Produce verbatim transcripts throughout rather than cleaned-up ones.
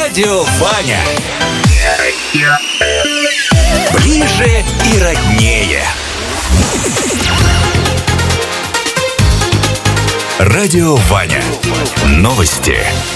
Радио Ваня. Ближе и роднее. Радио Ваня. Новости.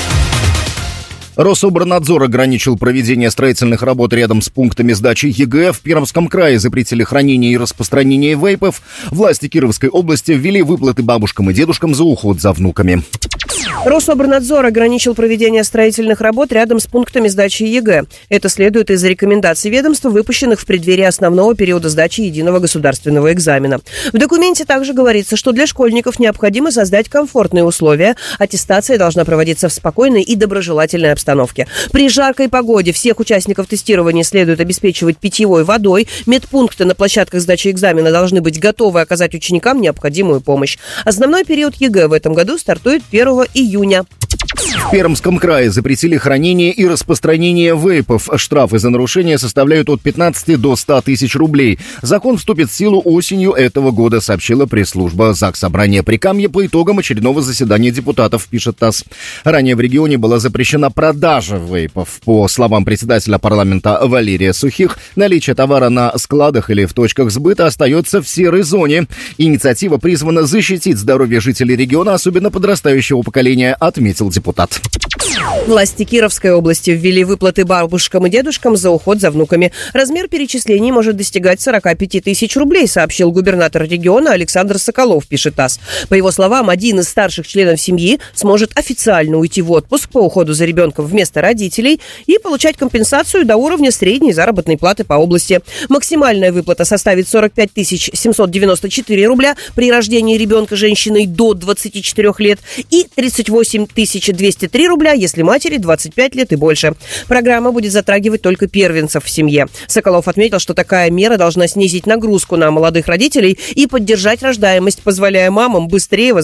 Рособорнадзор ограничил проведение строительных работ рядом с пунктами сдачи ЕГЭ. В Пермском крае запретили хранение и распространение вейпов. Власти Кировской области ввели выплаты бабушкам и дедушкам за уход за внуками. Рособорнадзор ограничил проведение строительных работ рядом с пунктами сдачи ЕГЭ. Это следует из рекомендаций ведомства, выпущенных в преддверии основного периода сдачи единого государственного экзамена. В документе также говорится, что для школьников необходимо создать комфортные условия. Аттестация должна проводиться в спокойной и доброжелательной обстановке. При жаркой погоде всех участников тестирования следует обеспечивать питьевой водой. Медпункты на площадках сдачи экзамена должны быть готовы оказать ученикам необходимую помощь. Основной период ЕГЭ в этом году стартует первого июня. В Пермском крае запретили хранение и распространение вейпов. Штрафы за нарушение составляют от пятнадцати до ста тысяч рублей. Закон вступит в силу осенью этого года, сообщила пресс-служба Заксобрания Прикамья по итогам очередного заседания депутатов, пишет ТАСС. Ранее в регионе была запрещена продажа вейпов. По словам председателя парламента Валерия Сухих, наличие товара на складах или в точках сбыта остается в серой зоне. Инициатива призвана защитить здоровье жителей региона, особенно подрастающего поколения, отметил депутат. Власти Кировской области ввели выплаты бабушкам и дедушкам за уход за внуками. Размер перечислений может достигать сорока пяти тысяч рублей, сообщил губернатор региона Александр Соколов, пишет ТАСС. По его словам, один из старших членов семьи сможет официально уйти в отпуск по уходу за ребенком вместо родителей и получать компенсацию до уровня средней заработной платы по области. Максимальная выплата составит сорок пять тысяч семьсот девяносто четыре рубля при рождении ребенка женщиной до двадцати четырёх лет и тридцать восемь тысяч двести три рубля, если матери двадцать пять лет и больше. Программа будет затрагивать только первенцев в семье. Соколов отметил, что такая мера должна снизить нагрузку на молодых родителей и поддержать рождаемость, позволяя мамам быстрее возвращаться